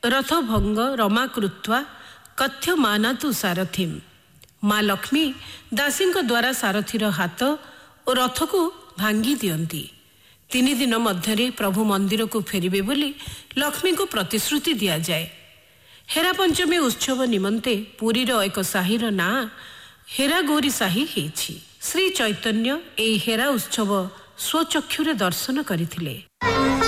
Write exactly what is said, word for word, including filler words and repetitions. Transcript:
ରଥ ଭଙ୍ଗ ରମା କୃତ୍ୱା କଥ୍ୟ ମାନତୁ ସାରଥିମ୍। ମା ଲକ୍ଷ୍ମୀ ଦାସୀଙ୍କ ଦ୍ୱାରା ସାରଥୀର ହାତ ଓ ରଥକୁ ଭାଙ୍ଗି ଦିଅନ୍ତି। ତିନି ଦିନ ମଧ୍ୟରେ ପ୍ରଭୁ ମନ୍ଦିରକୁ ଫେରିବେ ବୋଲି ଲକ୍ଷ୍ମୀଙ୍କୁ ପ୍ରତିଶ୍ରୁତି ଦିଆଯାଏ। ହେରା ପଞ୍ଚମୀ ଉତ୍ସବ ନିମନ୍ତେ ପୁରୀର ଏକ ସାହିର ନାଁ ହେରାଗୌରୀ ସାହି ହେଇଛି। ଶ୍ରୀ ଚୈତନ୍ୟ ଏହି ହେରା ଉତ୍ସବ ସ୍ୱଚକ୍ଷୁରେ ଦର୍ଶନ କରିଥିଲେ।